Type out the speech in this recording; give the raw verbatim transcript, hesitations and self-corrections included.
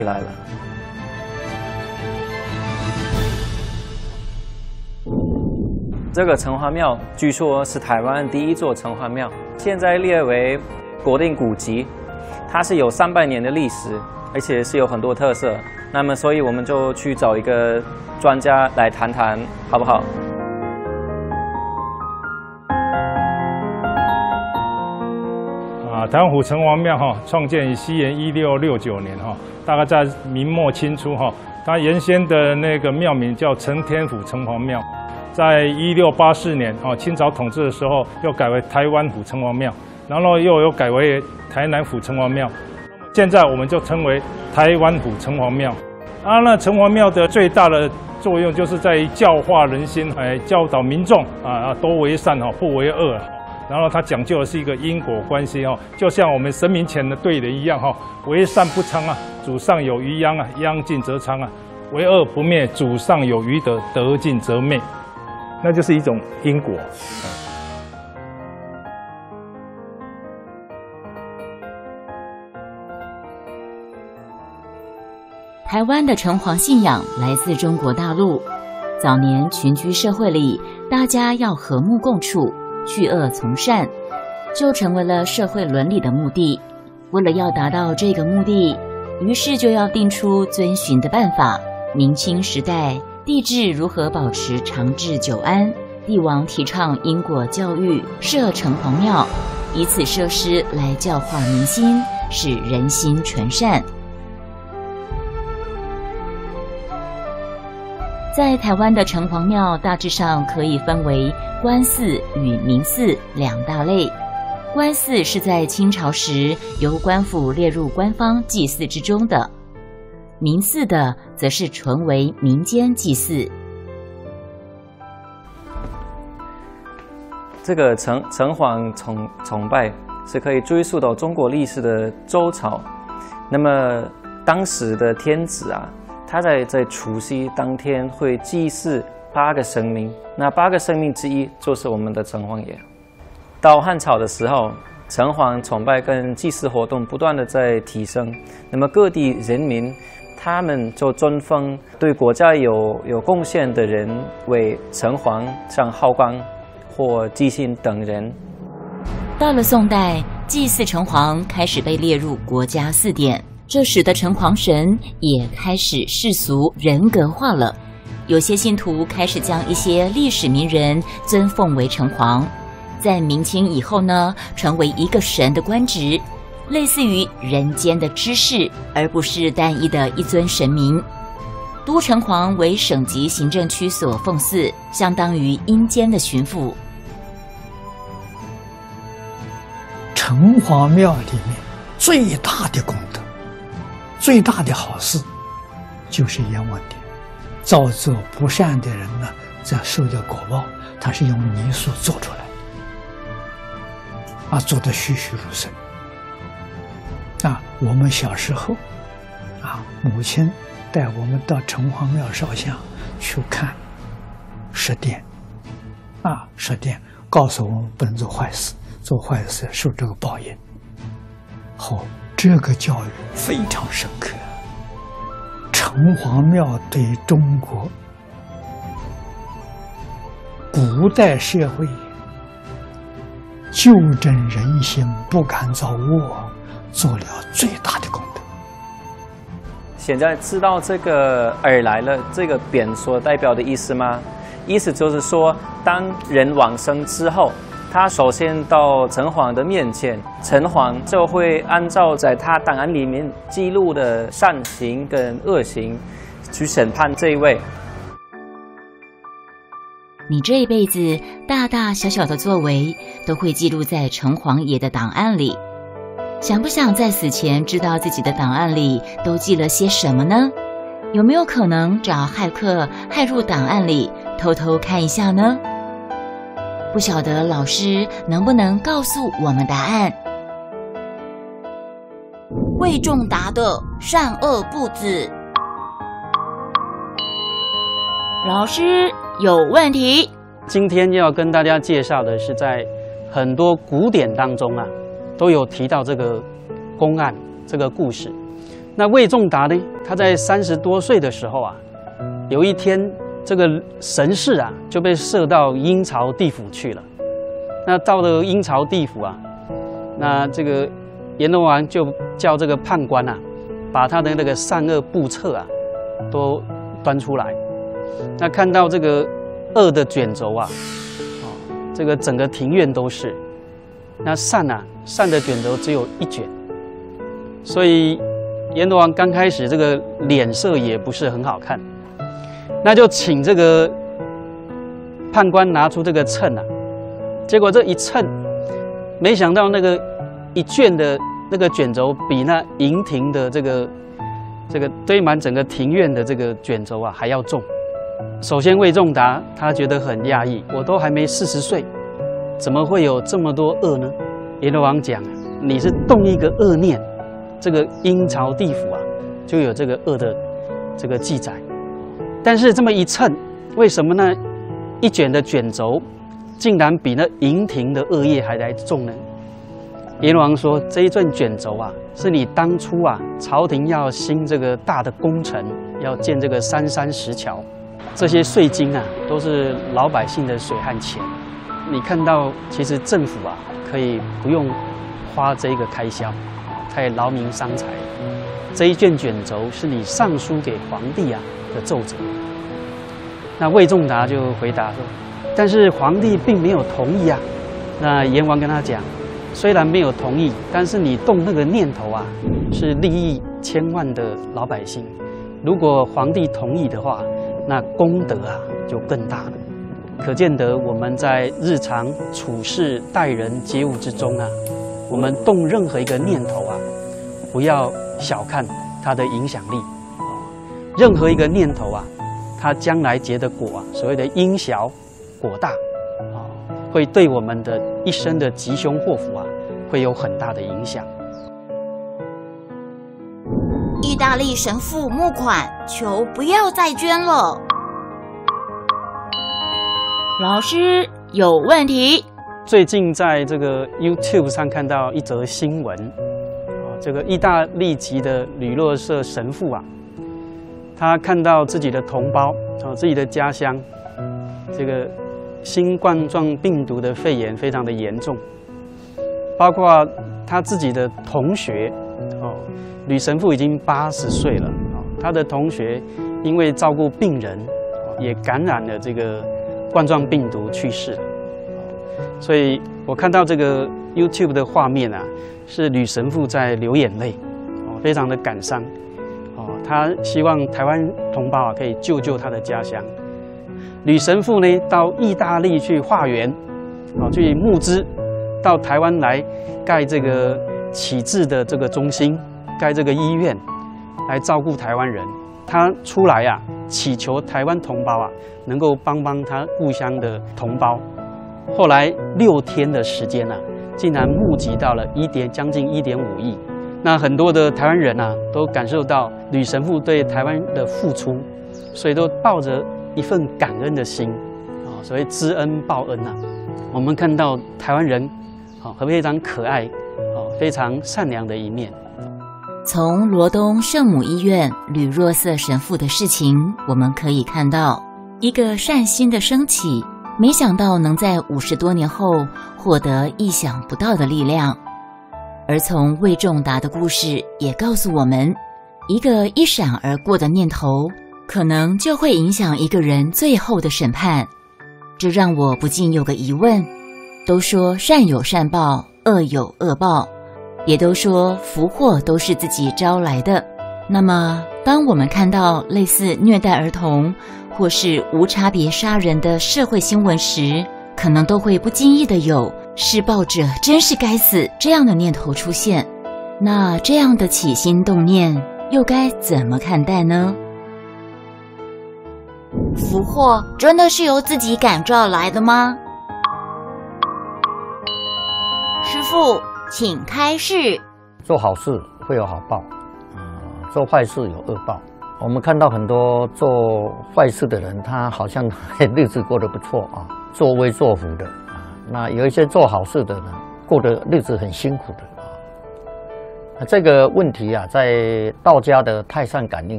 来了。这个城隍庙据说是台湾第一座城隍庙，现在列为国定古迹，它是有三百年的历史，而且是有很多特色。那么，所以我们就去找一个专家来谈谈，好不好？ 啊，台湾府城隍庙哈，创建于西元一六六九年哈，大概在明末清初哈。它原先的那个庙名叫承天府城隍庙，在一六八四年哦，清朝统治的时候又改为台湾府城隍庙，然后又有改为台南府城隍庙。现在我们就称为台湾府城隍庙。啊，那城隍庙的最大的作用就是在于教化人心，哎，教导民众啊，多为善哈，不为恶。然后它讲究的是一个因果关系哦，就像我们神明前的对联一样哈，为善不昌啊，祖上有余殃啊，殃尽则昌啊；为恶不灭，祖上有余德，德尽则灭。那就是一种因果。 台湾的城隍信仰来自中国大陆，早年群居社会里，大家要和睦共处，去恶从善，就成为了社会伦理的目的。为了要达到这个目的，于是就要定出遵循的办法。明清时代，帝制如何保持长治久安，帝王提倡因果教育，设城隍庙，以此设施来教化民心，使人心纯善。在台湾的城隍庙大致上可以分为官祀与民祀两大类。官祀是在清朝时由官府列入官方祭祀之中的，民祀的则是纯为民间祭祀。 这个城城隍崇崇拜是可以追溯到中国历史的周朝。那么当时的天子啊，他在在除夕当天会祭祀八个神明，那八个神明之一就是我们的城隍爷。到汉朝的时候，城隍崇拜跟祭祀活动不断的在提升，那么各地人民他们就尊封对国家有有贡献的人为城隍，像浩光或纪信等人。 到了宋代，祭祀城隍开始被列入国家祀典，这使得城隍神也开始世俗人格化了。有些信徒开始将一些历史名人尊奉为城隍，在明清以后呢，成为一个神的官职，类似于人间的知识，而不是单一的一尊神明。都城隍为省级行政区所奉祀，相当于阴间的巡抚。 城隍庙里面最大的功德，最大的好事，就是阎王殿。造作不善的人呢，则受到果报，他是用泥塑做出来的，啊，做得栩栩如生。啊，我们小时候，啊，母亲带我们到城隍庙烧香去看十殿，啊，十殿告诉我们不能做坏事，做坏事受这个报应。好，这个教育非常深刻。城隍庙对中国古代社会纠正人心、不敢造恶，做了最大的功德。 现在知道这个而来了这个匾所代表的意思吗？意思就是说，当人往生之后，他首先到城隍的面前，城隍就会按照在他档案里面记录的善行跟恶行去审判这一位。 你这一辈子大大小小的作为都会记录在城隍爷的档案里，想不想在死前知道自己的档案里都记了些什么呢？有没有可能找骇客骇入档案里偷偷看一下呢？不晓得老师能不能告诉我们答案？未中答的善恶不子。老师有问题。 今天要跟大家介绍的是，在很多古典当中啊，都有提到这个公案这个故事。 那魏仲达呢，他在三十多岁的时候啊，有一天这个神识啊就被射到阴曹地府去了。那到了阴曹地府啊，那这个阎罗王就叫这个判官啊，把他的那个善恶簿册啊都端出来。那看到这个恶的卷轴啊，哦，这个整个庭院都是。那善啊，善的卷轴只有一卷，所以阎罗王刚开始这个脸色也不是很好看，那就请这个判官拿出这个秤啊，结果这一秤，没想到那个一卷的那个卷轴比那营庭的这个这个堆满整个庭院的这个卷轴啊还要重。首先魏仲达他觉得很讶异，我都还没四十岁，怎么会有这么多恶呢？阎罗王讲，你是动一个恶念，这个阴曹地府啊就有这个恶的这个记载。但是这么一称，为什么呢？一卷的卷轴竟然比那营庭的恶业还来重呢？阎罗王说，这一卷卷轴啊，是你当初啊朝廷要兴这个大的工程，要建这个三山石桥，这些税金啊都是老百姓的水和钱。你看到，其实政府啊可以不用花这个开销，太劳民伤财。这一卷卷轴是你上书给皇帝啊的奏折。那魏仲达就回答说，但是皇帝并没有同意啊。那阎王跟他讲，虽然没有同意，但是你动那个念头啊，是利益千万的老百姓。如果皇帝同意的话，那功德啊就更大了。可见得我们在日常处事、待人接物之中啊，我们动任何一个念头啊，不要小看它的影响力。任何一个念头啊，它将来结的果啊，所谓的因小果大啊，会对我们的一生的吉凶祸福啊，会有很大的影响。 意大利神父募款，求不要再捐了。老师有问题。 最近在这个 YouTube 上看到一则新闻，啊，这个意大利籍的吕洛舍神父啊，他看到自己的同胞啊，自己的家乡，这个新冠状病毒的肺炎非常的严重，包括他自己的同学，哦，吕神父已经八十岁了，哦，他的同学因为照顾病人，也感染了这个冠状病毒去世了。所以我看到这个 YouTube 的画面啊，是吕神父在流眼泪，哦，非常的感伤，哦，他希望台湾同胞啊可以救救他的家乡。吕神父呢到意大利去化缘，哦，去募资，到台湾来盖这个启智的这个中心，盖这个医院，来照顾台湾人。他出来啊，祈求台湾同胞啊能够帮帮他故乡的同胞。后来六天的时间啊，竟然募集到了一点将近一点五亿。那很多的台湾人啊，都感受到吕神父对台湾的付出，所以都抱着一份感恩的心啊，所谓知恩报恩啊。我们看到台湾人啊，非常可爱啊，非常善良的一面。 从罗东圣母医院吕若瑟神父的事情，我们可以看到一个善心的升起，没想到能在五十多年后获得意想不到的力量。而从魏仲达的故事也告诉我们，一个一闪而过的念头，可能就会影响一个人最后的审判。这让我不禁有个疑问，都说善有善报，恶有恶报，也都说福祸都是自己招来的。那么当我们看到类似虐待儿童或是无差别杀人的社会新闻时，可能都会不经意的有施暴者真是该死这样的念头出现。那这样的起心动念又该怎么看待呢？ 福祸真的是由自己感召来的吗？师父请开示。 做好事会有好报，呃、做坏事有恶报。我们看到很多做坏事的人，他好像日子过得不错啊，作威作福的啊。那有一些做好事的呢，过得日子很辛苦的啊。 这个问题啊，在道家的太上感应